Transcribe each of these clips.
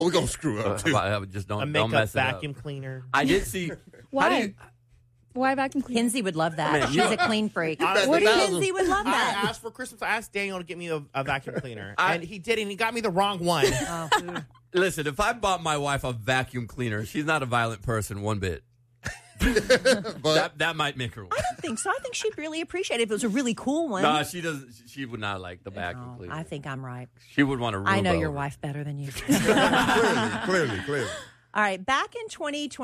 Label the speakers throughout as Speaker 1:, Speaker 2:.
Speaker 1: We're going to screw up, too.
Speaker 2: Just
Speaker 3: A
Speaker 2: don't
Speaker 3: makeup
Speaker 2: mess it up.
Speaker 3: vacuum cleaner.
Speaker 2: I did see.
Speaker 4: Why? Why vacuum cleaner?
Speaker 5: Kinsey would love that. She's a clean freak.
Speaker 1: Kinsey
Speaker 5: would love
Speaker 3: I
Speaker 5: that.
Speaker 3: asked for Christmas. I asked Daniel to get me a vacuum cleaner, and he did, and he got me the wrong one.
Speaker 2: Listen, if I bought my wife a vacuum cleaner, she's not a violent person one bit.
Speaker 1: But
Speaker 2: that might make her.
Speaker 5: I don't think so. I think she'd really appreciate it if it was a really cool one.
Speaker 2: No, she doesn't. She would not like the vacuum cleaner.
Speaker 5: I think I'm right.
Speaker 2: She would want to.
Speaker 5: I know your wife better than you.
Speaker 1: clearly.
Speaker 5: All right, back in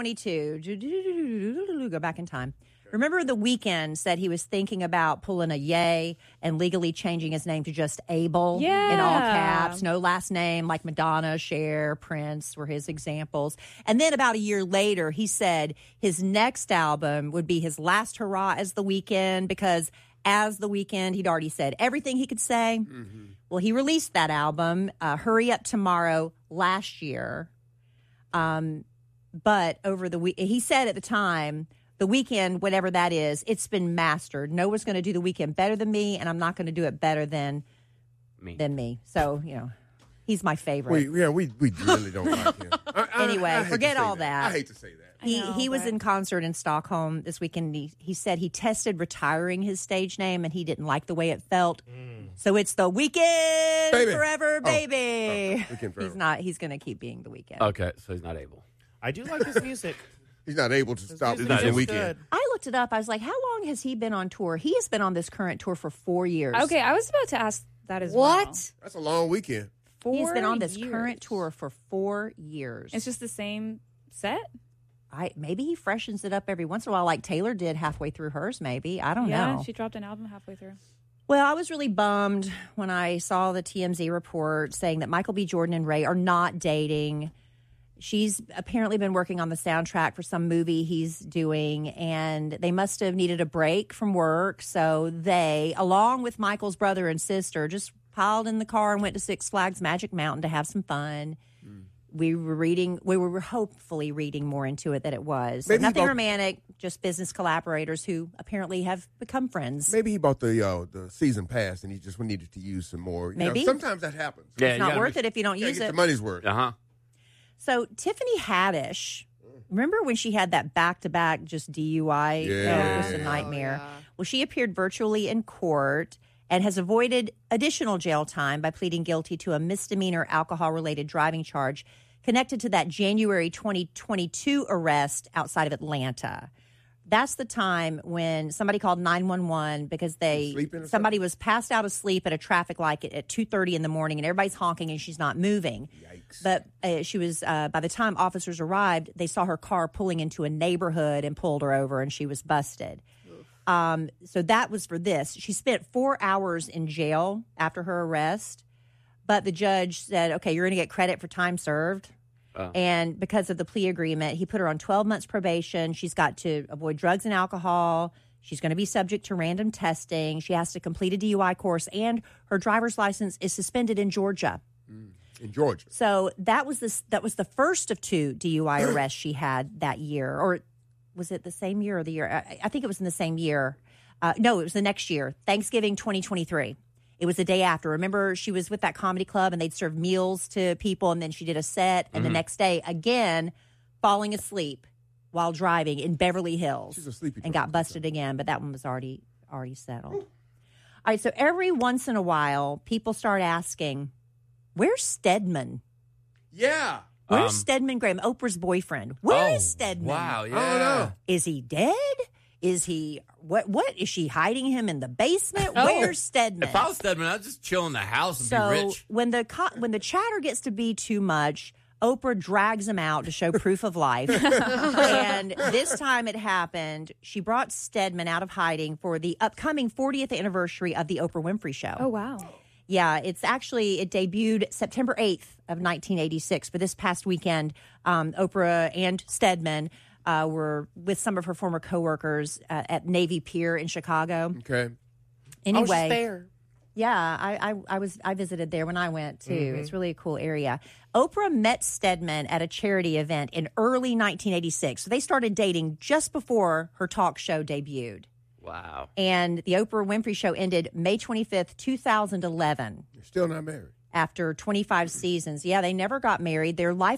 Speaker 5: 2022, go back in time. Remember The Weeknd said he was thinking about pulling a Ye and legally changing his name to just Abel in all caps, no last name, like Madonna, Cher, Prince were his examples. And then about a year later, he said his next album would be his last hurrah as The Weeknd because as The Weeknd, he'd already said everything he could say. Mm-hmm. Well, he released that album, Hurry Up Tomorrow, last year. But over the week, he said at the time, The Weeknd, whatever that is, it's been mastered. No one's going to do The Weeknd better than me, and I'm not going to do it better than me. So, he's my favorite.
Speaker 1: We really don't like him.
Speaker 5: Anyway, forget all that.
Speaker 1: I hate to say that.
Speaker 5: He was in concert in Stockholm this weekend. He said he tested retiring his stage name, and he didn't like the way it felt. So it's The Weeknd forever, baby.
Speaker 1: Weeknd forever.
Speaker 5: He's going to keep being The Weeknd.
Speaker 2: Okay, so he's not able.
Speaker 3: I do like his music.
Speaker 1: He's not able to stop
Speaker 3: His
Speaker 1: the
Speaker 3: music's
Speaker 1: weekend.
Speaker 3: good.
Speaker 5: I looked it up. I was like, how long has he been on tour? He has been on this current tour for 4 years.
Speaker 4: Okay, I was about to ask that as well.
Speaker 1: That's a long weekend.
Speaker 5: He's been on this
Speaker 4: 4 years.
Speaker 5: current tour for 4 years.
Speaker 4: It's just the same set?
Speaker 5: Maybe he freshens it up every once in a while, like Taylor did halfway through hers, maybe. I don't know.
Speaker 4: Yeah, she dropped an album halfway through.
Speaker 5: Well, I was really bummed when I saw the TMZ report saying that Michael B. Jordan and Ray are not dating. She's apparently been working on the soundtrack for some movie he's doing, and they must have needed a break from work. So they, along with Michael's brother and sister, just piled in the car and went to Six Flags Magic Mountain to have some fun. We were hopefully reading more into it than it was. So nothing romantic, just business collaborators who apparently have become friends.
Speaker 1: Maybe he bought the season pass and he just needed to use some more.
Speaker 5: Maybe.
Speaker 1: Sometimes that happens.
Speaker 2: Yeah,
Speaker 5: It's not worth it if you don't use
Speaker 1: Get
Speaker 5: it.
Speaker 1: the money's worth.
Speaker 5: So Tiffany Haddish, remember when she had that back-to-back just DUI?
Speaker 1: Yeah.
Speaker 5: It was a nightmare. Well, she appeared virtually in court and has avoided additional jail time by pleading guilty to a misdemeanor alcohol-related driving charge connected to that January 2022 arrest outside of Atlanta. That's the time when somebody called 911 because somebody was passed out asleep at a traffic light at 2:30 in the morning, and everybody's honking and she's not moving.
Speaker 1: Yikes.
Speaker 5: But she was by the time officers arrived, they saw her car pulling into a neighborhood and pulled her over, and she was busted. So that was for this. She spent 4 hours in jail after her arrest, but the judge said, "Okay, you're going to get credit for time served." And because of the plea agreement, he put her on 12 months probation. She's got to avoid drugs and alcohol. She's going to be subject to random testing. She has to complete a DUI course, and her driver's license is suspended in Georgia.
Speaker 1: In Georgia.
Speaker 5: So that was the first of 2 DUI arrests she had that year. Or was it the same year or the year? I think it was in the same year. No, it was the next year, Thanksgiving 2023. It was the day after. Remember, she was with that comedy club and they'd serve meals to people, and then she did a set. And the next day, again, falling asleep while driving in Beverly Hills.
Speaker 1: She's a sleepy
Speaker 5: and got
Speaker 1: person.
Speaker 5: busted again, but that one was already settled. All right, so every once in a while, people start asking, where's Stedman?
Speaker 1: Yeah.
Speaker 5: Where's Stedman Graham, Oprah's boyfriend? Where is Stedman?
Speaker 2: Wow, yeah.
Speaker 1: I don't know.
Speaker 5: Is he dead? Is he what is she hiding him in the basement? Where's Stedman?
Speaker 2: If I was Stedman, I'd just chill in the house and be rich.
Speaker 5: when the chatter gets to be too much, Oprah drags him out to show proof of life. And this time it happened. She brought Stedman out of hiding for the upcoming 40th anniversary of the Oprah Winfrey Show.
Speaker 4: Oh, wow.
Speaker 5: Yeah, it debuted September 8th of 1986. But this past weekend, Oprah and Stedman were with some of her former coworkers at Navy Pier in Chicago.
Speaker 1: Okay.
Speaker 5: Anyway,
Speaker 3: I was just there.
Speaker 5: Yeah, I visited there when I went too. It's really a cool area. Oprah met Stedman at a charity event in early 1986. So they started dating just before her talk show debuted.
Speaker 2: Wow.
Speaker 5: And the Oprah Winfrey Show ended May 25th, 2011.
Speaker 1: You're still not married.
Speaker 5: after 25 seasons. Yeah, they never got married. Their life